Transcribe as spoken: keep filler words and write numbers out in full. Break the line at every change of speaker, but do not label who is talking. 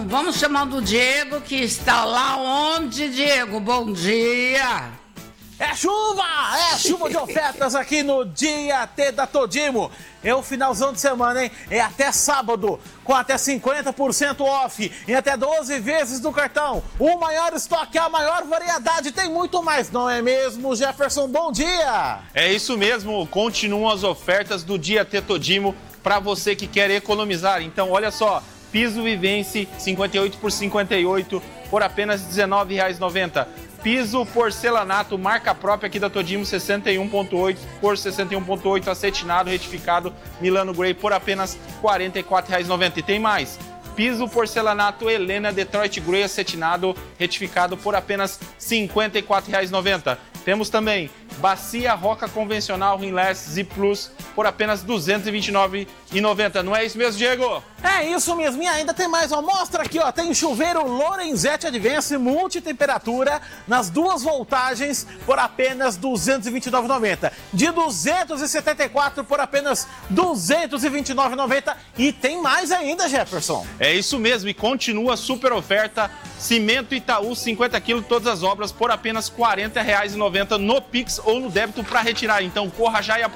vamos chamar do Diego, que está lá onde, Diego? Bom dia!
É chuva! É chuva de ofertas aqui no Dia T da Todimo. É o finalzão de semana, hein? É até sábado, com até cinquenta por cento off, em até doze vezes do cartão. O maior estoque, a maior variedade, tem muito mais, não é mesmo, Jefferson? Bom dia!
É isso mesmo, continuam as ofertas do Dia T Todimo para você que quer economizar. Então, olha só, piso Vivence cinquenta e oito por cinquenta e oito por apenas dezenove reais e noventa centavos. Piso porcelanato, marca própria aqui da Todimo, sessenta e um ponto oito por sessenta e um ponto oito, acetinado, retificado, Milano Grey por apenas quarenta e quatro reais e noventa centavos. E tem mais, piso porcelanato Helena Detroit Grey acetinado, retificado por apenas cinquenta e quatro reais e noventa centavos. Temos também bacia roca convencional Rinless Z Plus por apenas duzentos e vinte e nove reais e noventa centavos. Não é isso mesmo, Diego?
É isso mesmo, e ainda tem mais, ó, mostra aqui, ó, tem chuveiro Lorenzetti Advance multitemperatura nas duas voltagens por apenas duzentos e vinte e nove reais e noventa centavos, de duzentos e setenta e quatro por apenas duzentos e vinte e nove reais e noventa centavos, e tem mais ainda, Jefferson.
É isso mesmo, e continua a super oferta, cimento Itaú cinquenta quilos, todas as obras por apenas quarenta reais e noventa centavos no Pix ou no débito para retirar, então corra já e aproveite.